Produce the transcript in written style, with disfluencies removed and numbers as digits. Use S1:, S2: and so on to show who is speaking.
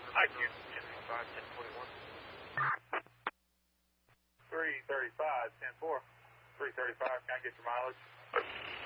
S1: I can. 10:45, 10:41.
S2: 335, 10-4. 335, can I get your mileage?